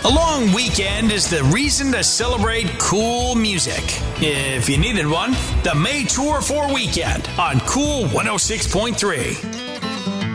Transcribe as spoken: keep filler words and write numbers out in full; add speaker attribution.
Speaker 1: A long weekend is the reason to celebrate cool music. If you needed one, the May Tour for Weekend on Cool one oh six point three.